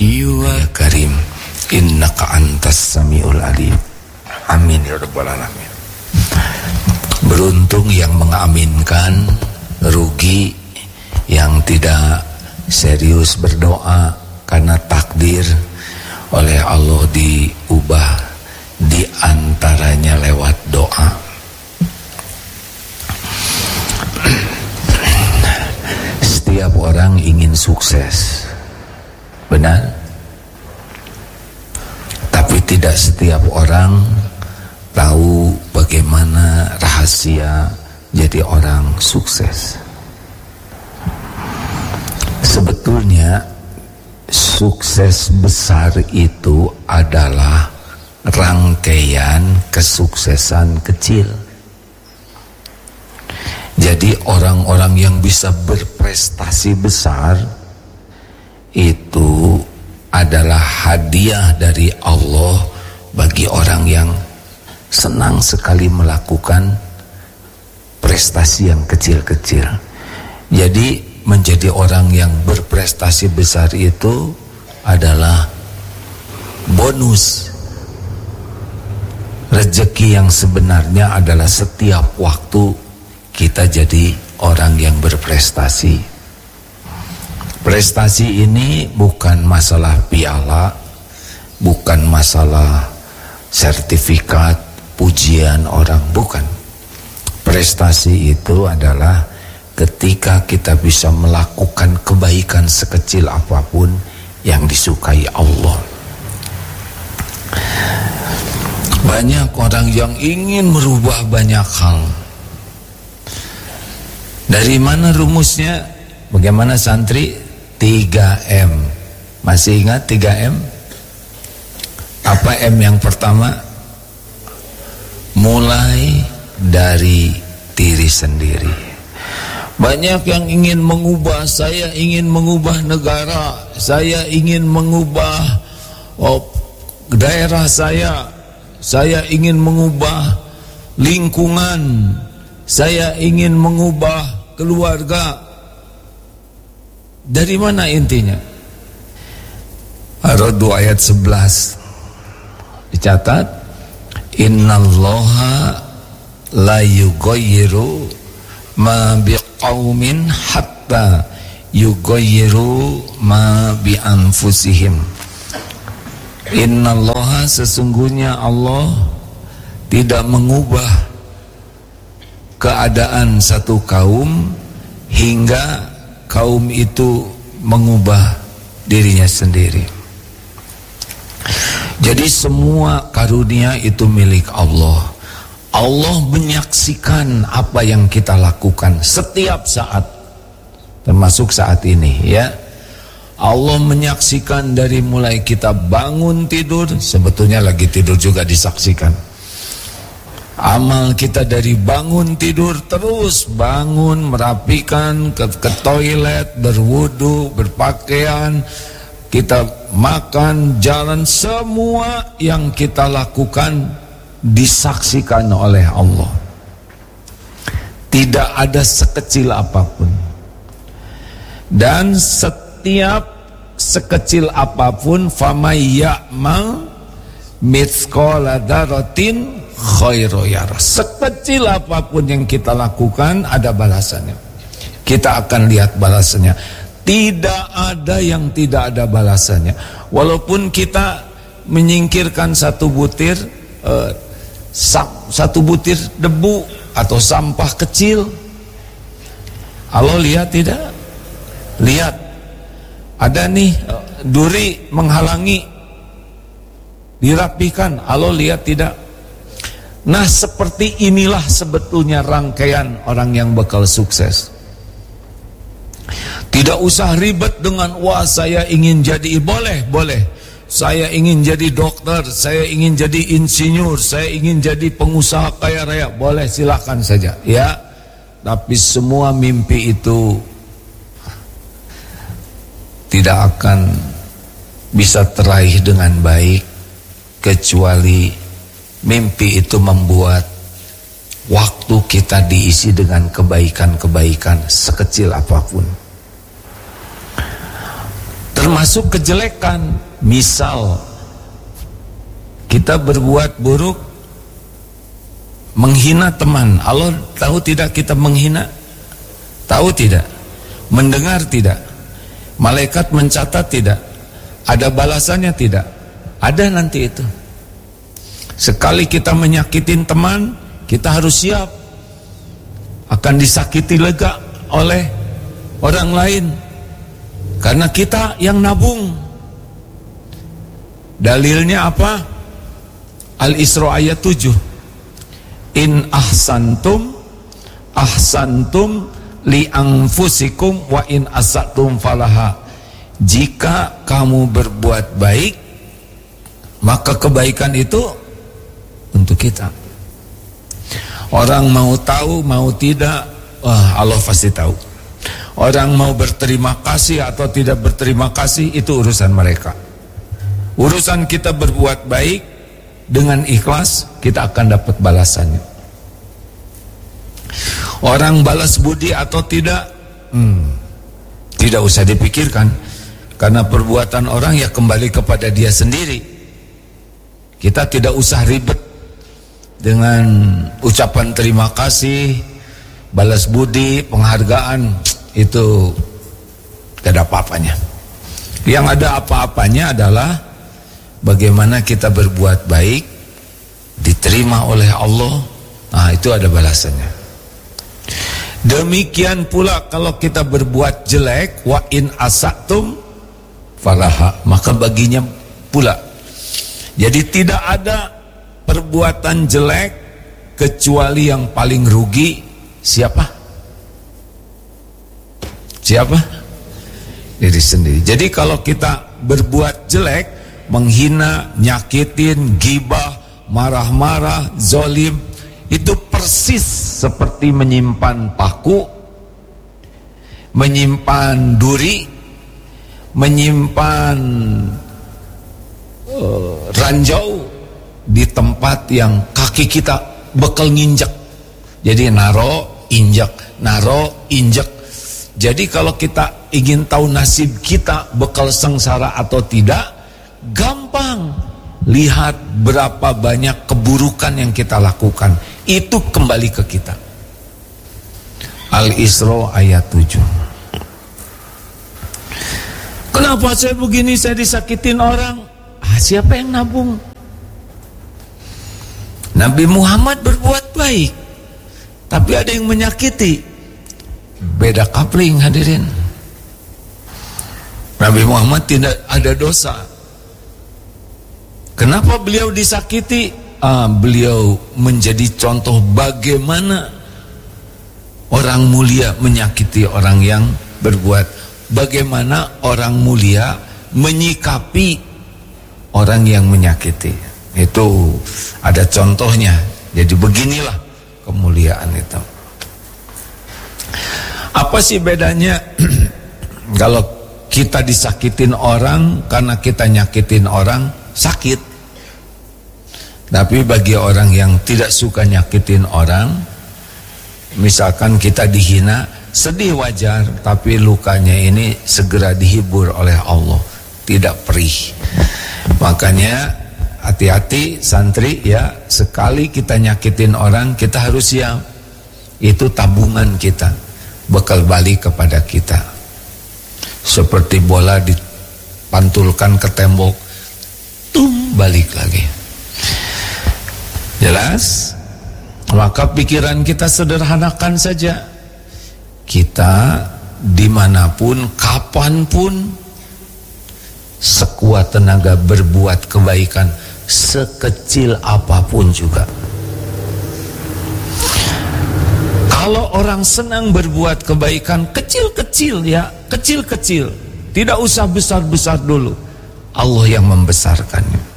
Ya Karim, innaka antas samiul alim. Amin ya rabbal alamin. Beruntung yang mengaminkan, rugi yang tidak serius berdoa karena takdir oleh Allah diubah di antaranya lewat doa. Setiap orang ingin sukses, benar? Tapi tidak setiap orang tahu bagaimana rahasia jadi orang sukses. Sebetulnya sukses besar itu adalah rangkaian kesuksesan kecil. Jadi orang-orang yang bisa berprestasi besar itu adalah hadiah dari Allah bagi orang yang senang sekali melakukan prestasi yang kecil-kecil. Jadi menjadi orang yang berprestasi besar itu adalah bonus. Rezeki yang sebenarnya adalah setiap waktu kita jadi orang yang berprestasi. Prestasi ini bukan masalah piala, bukan masalah sertifikat, pujian orang, bukan. Prestasi itu adalah ketika kita bisa melakukan kebaikan sekecil apapun yang disukai Allah. Banyak orang yang ingin merubah banyak hal. Dari mana rumusnya? Bagaimana santri? 3M. Masih ingat 3M? Apa M yang pertama? Mulai dari diri sendiri. Banyak yang ingin mengubah. Saya ingin mengubah negara, saya ingin mengubah daerah saya ingin mengubah lingkungan, saya ingin mengubah keluarga. Dari mana intinya? Ar-Ra'd ayat 11 dicatat, innallaha la yughayyiru ma biqaumin hatta yughayyiru ma bi anfusihim. Innallaha, sesungguhnya Allah tidak mengubah keadaan satu kaum hingga kaum itu mengubah dirinya sendiri. Jadi semua karunia itu milik Allah. Allah menyaksikan apa yang kita lakukan setiap saat, termasuk saat ini ya. Allah menyaksikan dari mulai kita bangun tidur, sebetulnya lagi tidur juga disaksikan. Amal kita dari bangun tidur, terus bangun, merapikan, ke toilet, berwudu, berpakaian, kita makan, jalan, semua yang kita lakukan disaksikan oleh Allah. Tidak ada sekecil apapun. Dan setiap sekecil apapun, famay ya'mal mithqala dzarratin khairan yarah. Sekecil apapun yang kita lakukan ada balasannya. Kita akan lihat balasannya. Tidak ada yang tidak ada balasannya. Walaupun kita menyingkirkan satu butir debu atau sampah kecil, Allah lihat tidak? Lihat. Ada nih duri menghalangi, dirapikan, Allah lihat tidak? Nah, seperti inilah sebetulnya rangkaian orang yang bakal sukses. Tidak usah ribet dengan wah saya ingin jadi, boleh. Saya ingin jadi dokter, saya ingin jadi insinyur, saya ingin jadi pengusaha kaya raya, boleh, silakan saja ya. Tapi semua mimpi itu tidak akan bisa teraih dengan baik kecuali mimpi itu membuat waktu kita diisi dengan kebaikan-kebaikan sekecil apapun. termasuk kejelekan. Misal kita berbuat buruk, menghina teman. Allah tahu tidak kita menghina? Tahu tidak? Mendengar tidak? Malaikat mencatat tidak? Ada balasannya tidak? Ada nanti itu. Sekali kita menyakitin teman, kita harus siap akan disakiti lega oleh orang lain, karena kita yang nabung. Dalilnya apa? Al-Isra ayat 7. In ahsantum ahsantum li anfusikum wa in asatum falaha. Jika kamu berbuat baik, maka kebaikan itu untuk kita. Orang mau tahu mau tidak, wah Allah pasti tahu. Orang mau berterima kasih atau tidak berterima kasih, itu urusan mereka. Urusan kita berbuat baik dengan ikhlas, kita akan dapat balasannya. Orang balas budi atau tidak, tidak usah dipikirkan, karena perbuatan orang ya kembali kepada dia sendiri. Kita tidak usah ribet dengan ucapan terima kasih, balas budi, penghargaan. Itu tidak ada apa-apanya. Yang ada apa-apanya adalah bagaimana kita berbuat baik, diterima oleh Allah. Nah, itu ada balasannya. Demikian pula kalau kita berbuat jelek, wa in asatum falaha, maka baginya pula. Jadi tidak ada perbuatan jelek kecuali yang paling rugi siapa? Siapa? Diri sendiri. Jadi kalau kita berbuat jelek, menghina, nyakitin, gibah, marah-marah, zolim, itu persis seperti menyimpan paku, menyimpan duri, menyimpan ranjau di tempat yang kaki kita bekal nginjek. Jadi naro, injek, naro, injek. Jadi kalau kita ingin tahu nasib kita bekal sengsara atau tidak, gampang. Lihat berapa banyak keburukan yang kita lakukan, itu kembali ke kita. Al-Isra ayat 7. Kenapa saya begini, saya disakitin orang? Siapa yang nabung? Nabi Muhammad berbuat baik, tapi ada yang menyakiti. Beda kapling hadirin. Nabi Muhammad tidak ada dosa. Kenapa beliau disakiti? Beliau menjadi contoh bagaimana orang mulia menyakiti orang yang berbuat, bagaimana orang mulia menyikapi orang yang menyakiti. Itu ada contohnya. Jadi beginilah kemuliaan itu. Apa sih bedanya kalau kita disakitin orang karena kita nyakitin orang, sakit. Tapi bagi orang yang tidak suka nyakitin orang, misalkan kita dihina, sedih wajar, tapi lukanya ini segera dihibur oleh Allah, tidak perih. Makanya hati-hati santri ya, sekali kita nyakitin orang, kita harus siap. Itu tabungan kita, bakal balik kepada kita. Seperti bola dipantulkan ke tembok, balik lagi. Jelas? Maka pikiran kita sederhanakan saja. Kita dimanapun, kapanpun, sekuat tenaga berbuat kebaikan, sekecil apapun juga. Kalau orang senang berbuat kebaikan, kecil-kecil ya, kecil-kecil, tidak usah besar-besar dulu, Allah yang membesarkannya.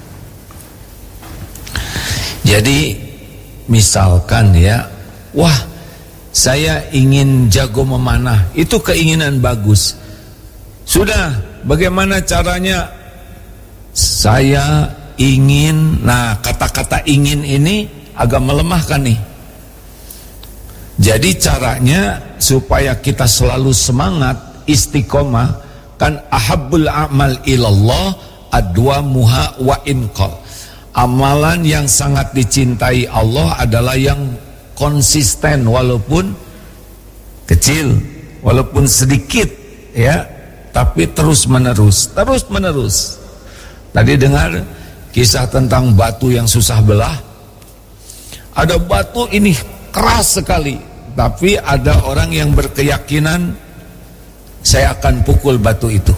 Jadi misalkan ya, wah saya ingin jago memanah, itu keinginan bagus. Sudah, bagaimana caranya? Saya ingin, nah kata-kata ingin ini agak melemahkan nih. Jadi caranya supaya kita selalu semangat, istiqomah, Kan ahabbul a'mal ilallah adwamuha wa inqal. Amalan yang sangat dicintai Allah adalah yang konsisten walaupun kecil, walaupun sedikit, ya, tapi terus menerus. Tadi dengar kisah tentang batu yang susah belah. Ada batu ini keras sekali, tapi ada orang yang berkeyakinan saya akan pukul batu itu.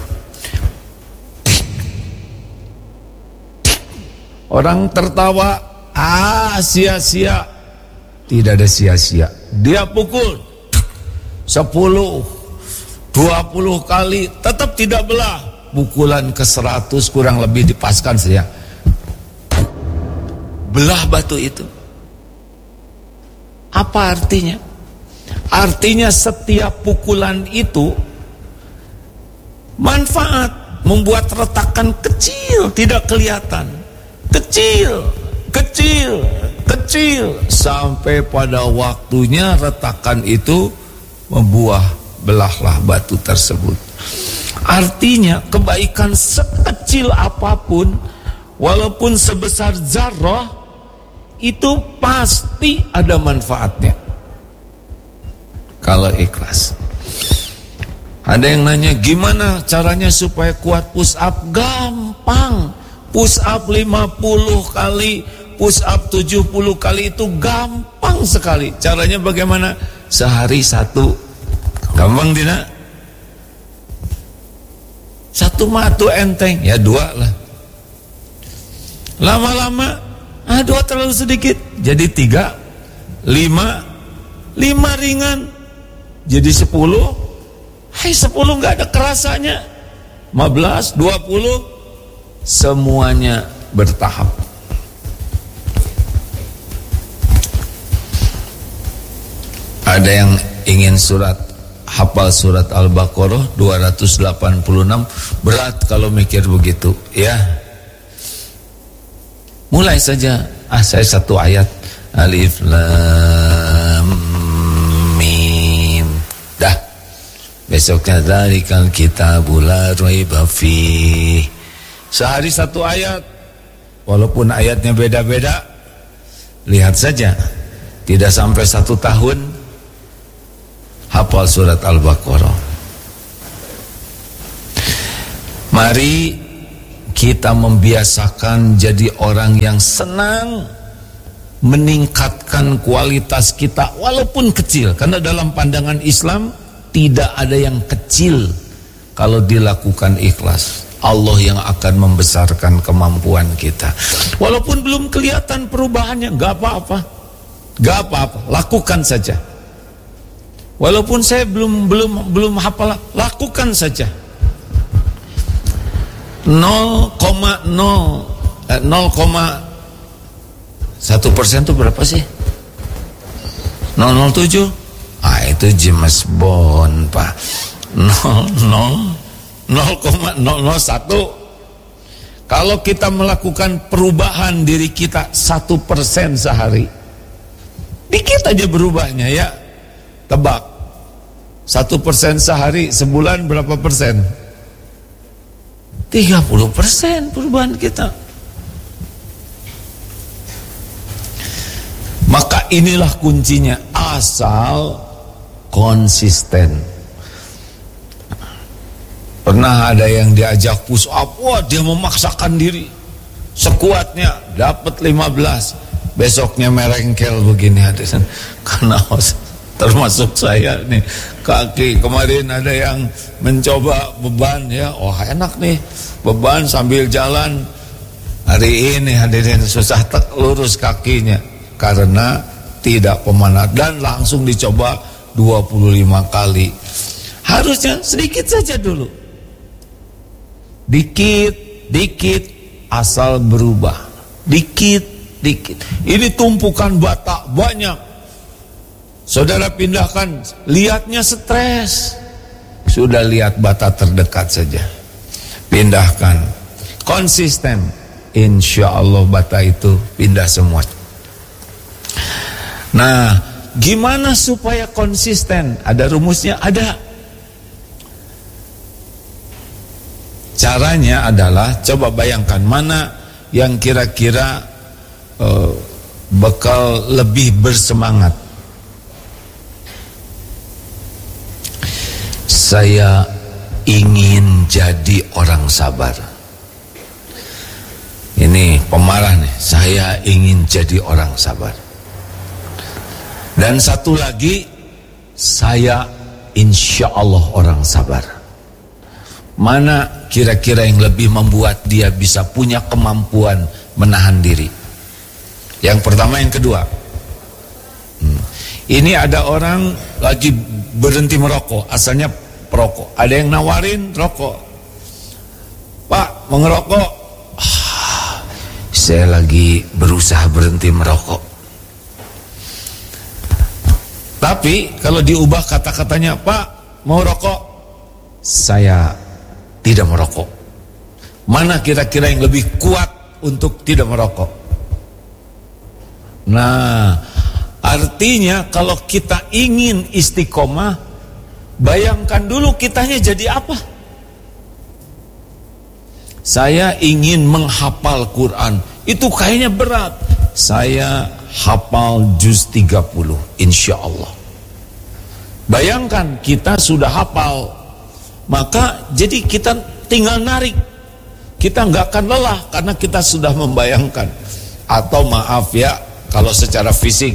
Orang tertawa, sia-sia. Tidak ada sia-sia. Dia pukul 10, 20 kali, tetap tidak belah. Pukulan ke 100 kurang lebih dipaskan saja. Belah batu itu. Apa artinya? Artinya setiap pukulan itu manfaat, membuat retakan kecil tidak kelihatan. Kecil sampai pada waktunya retakan itu membuah, belahlah batu tersebut. Artinya kebaikan sekecil apapun, walaupun sebesar zarrah, itu pasti ada manfaatnya kalau ikhlas. Ada yang nanya, gimana caranya supaya kuat push up? Gampang. Push up 50 kali, push up 70 kali itu gampang sekali. Caranya bagaimana? Sehari 1. Gampang tidak? 1 mah tuh enteng, ya 2 lah. Lama-lama, 2 terlalu sedikit, jadi 3, 5 ringan, jadi 10. 10 nggak ada kerasanya. 15, 20, semuanya bertahap. Ada yang ingin hafal surat Al-Baqarah 286, berat kalau mikir begitu, ya. Mulai saja, saya 1 ayat, Alif Lam Mim. Dah. Besoknya dzalikal kitabul la raiba fihi. Sehari 1 ayat, walaupun ayatnya beda-beda, lihat saja, tidak sampai 1 tahun hafal surat Al-Baqarah. Mari kita membiasakan jadi orang yang senang meningkatkan kualitas kita walaupun kecil, karena dalam pandangan Islam tidak ada yang kecil kalau dilakukan ikhlas. Allah yang akan membesarkan kemampuan kita. Walaupun belum kelihatan perubahannya, gak apa-apa, lakukan saja. Walaupun saya belum hafal, lakukan saja. 0,1% itu berapa sih? 007? Itu James Bond, Pak. 0,001. Kalau kita melakukan perubahan diri kita 1% sehari, dikit aja berubahnya, ya. Tebak, 1% sehari sebulan berapa persen? 30% perubahan kita. Maka inilah kuncinya, asal konsisten. Pernah ada yang diajak push up, wah dia memaksakan diri sekuatnya, dapat 15, besoknya merengkel begini, karena termasuk saya nih, kaki kemarin ada yang mencoba beban, ya, enak nih beban sambil jalan. Hari ini hadirin susah lurus kakinya karena tidak pemanat, dan langsung dicoba 25 kali. Harusnya sedikit saja dulu, dikit asal berubah, dikit. Ini tumpukan bata banyak, saudara pindahkan, lihatnya stres. Sudah lihat bata terdekat saja, pindahkan, konsisten, insya Allah bata itu pindah semua. Nah, gimana supaya konsisten? Ada rumusnya? Ada. Caranya adalah, coba bayangkan mana yang kira-kira bakal lebih bersemangat. Saya ingin jadi orang sabar. Ini pemarah nih, saya ingin jadi orang sabar. Dan satu lagi, saya insya Allah orang sabar. Mana kira-kira yang lebih membuat dia bisa punya kemampuan menahan diri? Yang pertama, yang kedua. Ini ada orang lagi berhenti merokok, asalnya perokok. Ada yang nawarin rokok. Pak, mau ngerokok? Saya lagi berusaha berhenti merokok. Tapi kalau diubah kata-katanya, Pak, mau rokok? Saya tidak merokok. Mana kira-kira yang lebih kuat untuk tidak merokok? Nah, artinya kalau kita ingin istiqomah, bayangkan dulu kitanya jadi apa? Saya ingin menghafal Quran. Itu kayaknya berat. Saya hafal juz 30 insya Allah. Bayangkan kita sudah hafal, maka jadi kita tinggal narik. Kita nggak akan lelah karena kita sudah membayangkan. Atau maaf ya, kalau secara fisik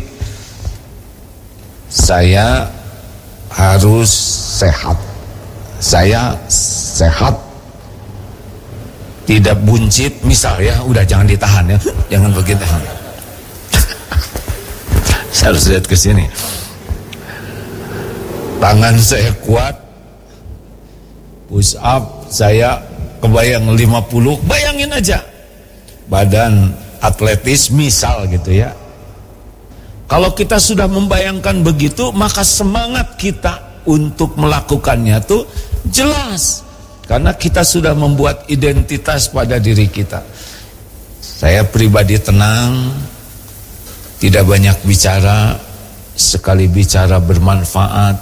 saya harus sehat. Saya sehat, tidak buncit, misal ya, udah jangan ditahan ya, jangan begitu. Saya harus lihat ke sini. Tangan saya kuat, push up saya kebayang 50, bayangin aja. Badan atletis misal gitu ya. Kalau kita sudah membayangkan begitu, maka semangat kita untuk melakukannya tuh jelas. Karena kita sudah membuat identitas pada diri kita. Saya pribadi tenang, tidak banyak bicara, sekali bicara bermanfaat,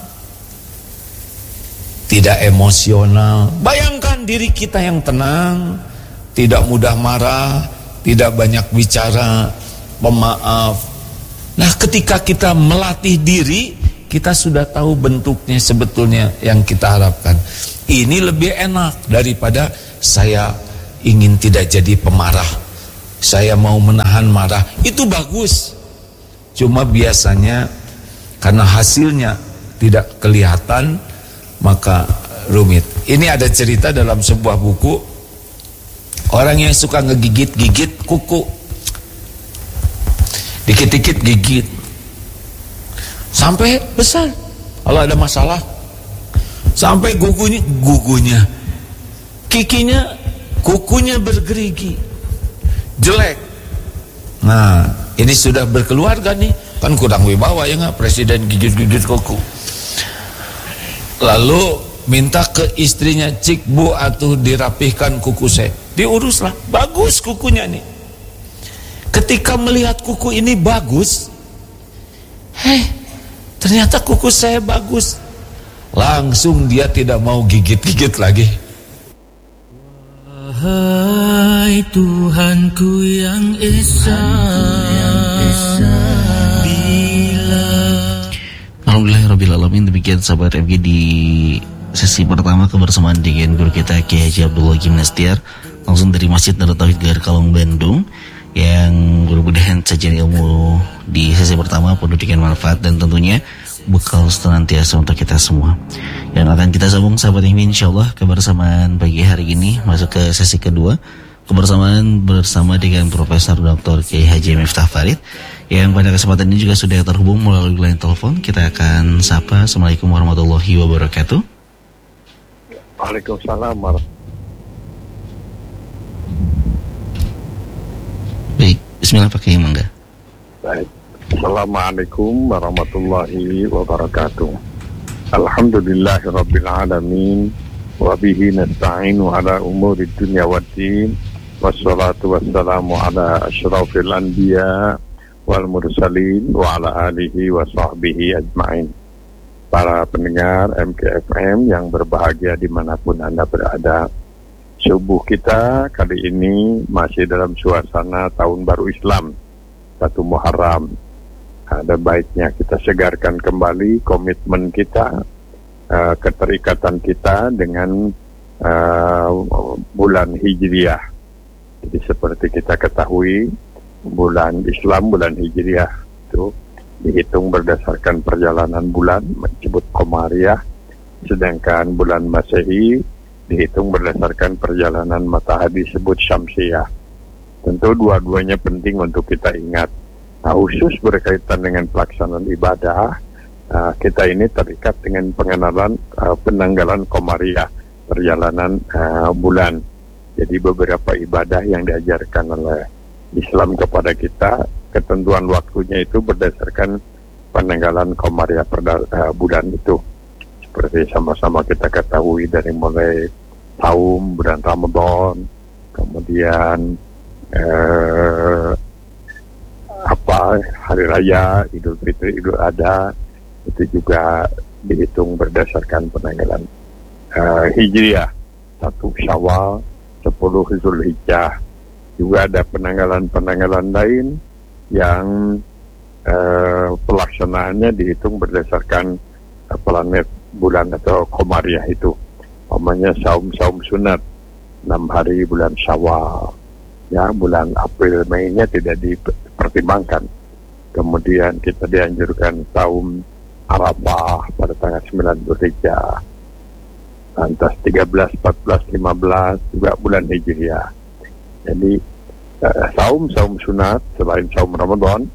tidak emosional. Bayangkan diri kita yang tenang, tidak mudah marah, tidak banyak bicara, pemaaf. Nah, ketika kita melatih diri, kita sudah tahu bentuknya sebetulnya yang kita harapkan. Ini lebih enak daripada saya ingin tidak jadi pemarah, saya mau menahan marah. Itu bagus, cuma biasanya karena hasilnya tidak kelihatan, maka rumit. Ini ada cerita dalam sebuah buku, orang yang suka ngegigit-gigit kuku, dikit-dikit gigit sampai besar. Kalau ada masalah sampai gugunya, kikinya, kukunya bergerigi, jelek. Nah, ini sudah berkeluarga nih, kan kurang wibawa ya nggak, presiden gigit-gigit kuku. Lalu minta ke istrinya, cik bu atuh dirapihkan kuku saya. Diuruslah, bagus kukunya nih. Ketika melihat kuku ini bagus, ternyata kuku saya bagus. Langsung dia tidak mau gigit-gigit lagi. Wahai Tuhanku yang Esa, bila Alhamdulillahirrabbilalamin. Demikian sahabat FG di sesi pertama kebersamaan dengan guru kita Kiai Haji Abdullah Gimnastiar, langsung dari Masjid Darut Tauhid Gar Kalong Bandung, yang mudah-mudahan sajian ilmu di sesi pertama penuh dengan manfaat dan tentunya bekal senantiasa untuk kita semua. Dan akan kita sambung sahabat ini insyaallah kebersamaan pagi hari ini masuk ke sesi kedua, kebersamaan bersama dengan Profesor Dr. Kiai Haji Miftah Farid, yang pada kesempatan ini juga sudah terhubung melalui line telepon. Kita akan sapa. Assalamualaikum warahmatullahi wabarakatuh. Waalaikumsalam. Baik, bismillah pakai mangga. Baik. Assalamualaikum warahmatullahi wabarakatuh. Alhamdulillahirabbil alamin wa bihi nasta'inu ala umuri dunya waddin, wassalatu wassalamu ala asyrafil anbiya wal mursalin wa ala alihi wa sahbihi ajma'in. Para pendengar MKFM yang berbahagia dimanapun Anda berada, Subuh kita kali ini masih dalam suasana tahun baru Islam, 1 Muharram. Ada baiknya kita segarkan kembali komitmen kita, keterikatan kita dengan bulan Hijriah. Jadi seperti kita ketahui, bulan Islam, bulan Hijriah itu dihitung berdasarkan perjalanan bulan, disebut Qamariyah, sedangkan bulan Masehi dihitung berdasarkan perjalanan matahari, disebut Syamsiyah. Tentu dua-duanya penting untuk kita ingat. Nah, khusus berkaitan dengan pelaksanaan ibadah, kita ini terikat dengan penanggalan Qamariyah, perjalanan bulan. Jadi beberapa ibadah yang diajarkan oleh Islam kepada kita, ketentuan waktunya itu berdasarkan penanggalan Qamariyah bulan itu. Seperti sama-sama kita ketahui dari mulai saum bulan Ramadan, kemudian hari raya Idul Fitri, Idul Adha, itu juga dihitung berdasarkan penanggalan Hijriah, 1 Syawal, 10 Zulhijjah. Juga ada penanggalan-penanggalan lain yang pelaksanaannya dihitung berdasarkan planet bulan atau Qamariyah itu. Namanya saum sunat 6 hari bulan Syawal. Ya, bulan April Mei-nya tidak dipertimbangkan. Kemudian kita dianjurkan saum Arafah pada tanggal 9 Zulhijjah. Lantas 13, 14, 15 juga bulan Hijriah. Jadi saum sunat selain saum Ramadan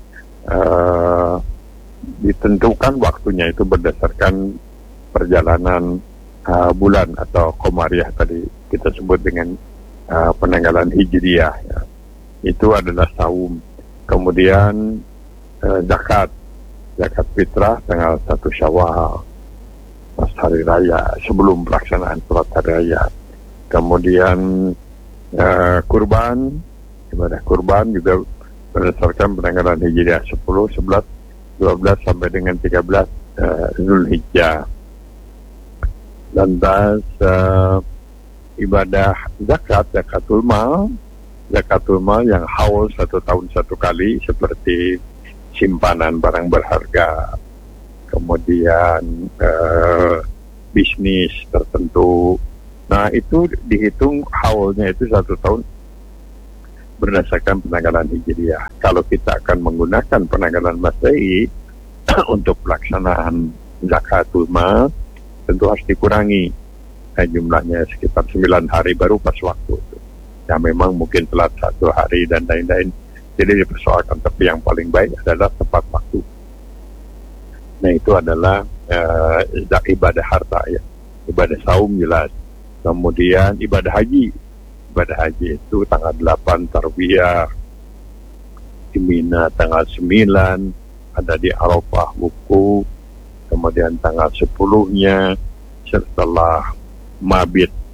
ditentukan waktunya itu berdasarkan perjalanan bulan atau Qamariyah tadi kita sebut dengan penanggalan Hijriah, ya. Itu adalah saum. Kemudian zakat fitrah tanggal 1 Syawal pas hari raya, sebelum pelaksanaan sholat hari raya. Kemudian kurban, ibadah kurban juga berdasarkan penanggalan Hijriah 10, 11, 12 sampai dengan 13 Zulhijjah. Lantas ibadah zakatul mal yang haul 1 tahun 1 kali, seperti simpanan barang berharga, kemudian bisnis tertentu. Nah, itu dihitung haulnya itu 1 tahun berdasarkan penanggalan Hijriah. Kalau kita akan menggunakan penanggalan Masehi untuk pelaksanaan zakatul mal, tentu harus dikurangi. Jumlahnya sekitar 9 hari baru pas waktu itu. Ya, memang mungkin telat 1 hari dan lain-lain, jadi dipersoalkan, tapi yang paling baik adalah tepat waktu. Nah, itu adalah ibadah harta, ya. Ibadah saum jelas. Kemudian ibadah haji itu tanggal 8 Tarwiyah di Mina, tanggal 9 ada di Arafah wukuf, kemudian tanggal 10-nya setelah mabit